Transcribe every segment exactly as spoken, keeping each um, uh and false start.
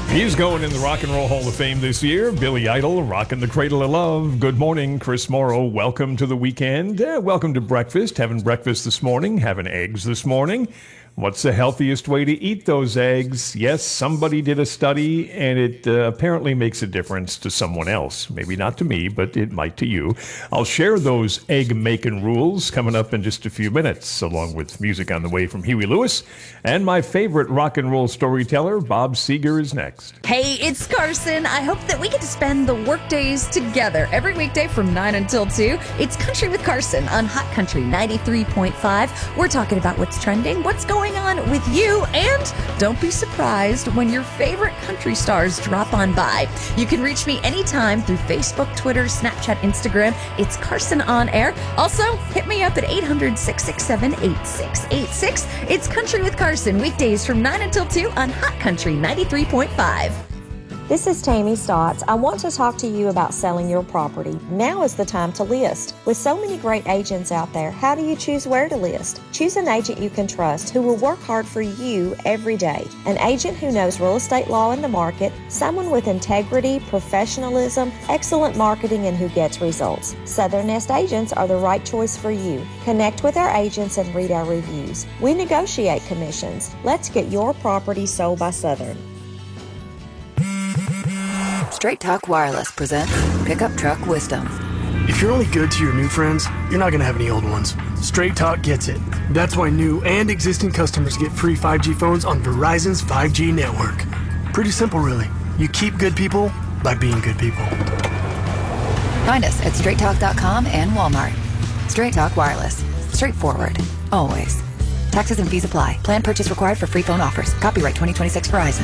He's going in the Rock and Roll Hall of Fame this year. Billy Idol, rocking the cradle of love. Good morning, Chris Morrow. Welcome to the weekend. Uh, welcome to breakfast. Having breakfast this morning. Having eggs this morning. What's the healthiest way to eat those eggs? Yes, somebody did a study, and it uh, apparently makes a difference to someone else. Maybe not to me, but it might to you. I'll share those egg-making rules coming up in just a few minutes, along with music on the way from Huey Lewis. And my favorite rock and roll storyteller, Bob Seger, is next. Hey, it's Carson. I hope that we get to spend the work days together every weekday from nine until two. It's Country with Carson on Hot Country ninety-three point five. We're talking about what's trending, what's going on with you, and don't be surprised when your favorite country stars drop on by. You can reach me anytime through Facebook, Twitter, Snapchat, Instagram. It's Carson On Air. Also, hit me up at eight hundred, six six seven, eight six eight six. It's Country with Carson, weekdays from nine until two on Hot Country ninety-three point five. This is Tammy Stotts. I want to talk to you about selling your property. Now is the time to list. With so many great agents out there, how do you choose where to list? Choose an agent you can trust who will work hard for you every day. An agent who knows real estate law and the market, someone with integrity, professionalism, excellent marketing, and who gets results. Southern Nest agents are the right choice for you. Connect with our agents and read our reviews. We negotiate commissions. Let's get your property sold by Southern. Straight Talk Wireless presents Pickup Truck Wisdom. If you're only good to your new friends, you're not going to have any old ones. Straight Talk gets it. That's why new and existing customers get free five G phones on Verizon's five G network. Pretty simple, really. You keep good people by being good people. Find us at straight talk dot com and Walmart. Straight Talk Wireless. Straightforward. Always. Taxes and fees apply. Plan purchase required for free phone offers. Copyright twenty twenty-six Verizon.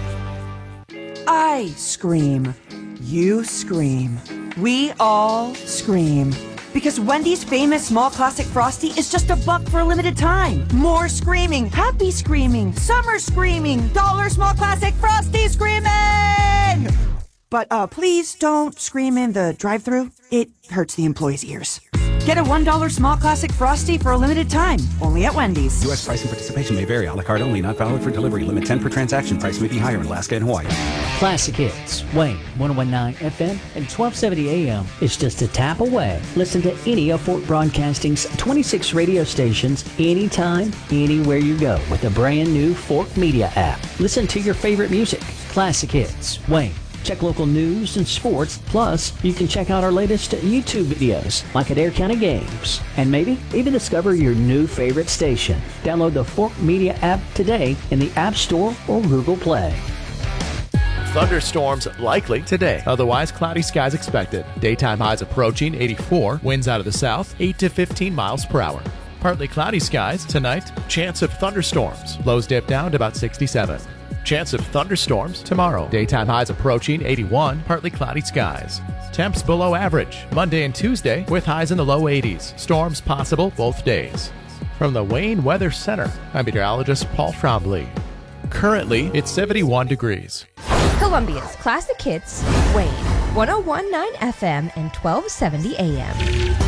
I scream. You scream. We all scream. Because Wendy's famous small classic Frosty is just a buck for a limited time. More screaming, happy screaming, summer screaming, dollar small classic Frosty screaming! But uh, please don't scream in the drive-thru. It hurts the employees' ears. Get a one dollar small classic Frosty for a limited time, only at Wendy's. U S price and participation may vary. A la carte only, not valid for delivery. Limit ten per transaction. Price may be higher in Alaska and Hawaii. Classic Hits, Wayne, one oh nine F M and twelve seventy A M is just a tap away. Listen to any of Fort Broadcasting's twenty-six radio stations anytime, anywhere you go with the brand new Fort Media app. Listen to your favorite music. Classic Hits, Wayne. Check local news and sports. Plus, you can check out our latest YouTube videos, like Adair County Games. And maybe even discover your new favorite station. Download the Fork Media app today in the App Store or Google Play. Thunderstorms likely today. Otherwise, cloudy skies expected. Daytime highs approaching eighty-four. Winds out of the south, eight to fifteen miles per hour. Partly cloudy skies tonight. Chance of thunderstorms. Lows dip down to about sixty-seven. Chance of thunderstorms tomorrow. Daytime highs approaching eighty-one. Partly cloudy skies. Temps below average. Monday and Tuesday with highs in the low eighties. Storms possible both days. From the Wayne Weather Center, I'm meteorologist Paul Trombley. Currently, it's seventy-one degrees. Columbia's Classic Hits, Wayne, one oh one point nine F M and twelve seventy A M.